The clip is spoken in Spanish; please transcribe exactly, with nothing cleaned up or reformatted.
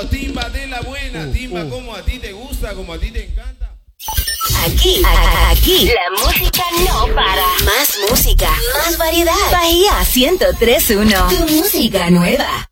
vamos, timba de la buena, uh, timba uh. como a ti te gusta, como a ti te encanta. Aquí, aquí, la música no para. Más música, más variedad. Bahía ciento tres punto uno, tu música nueva.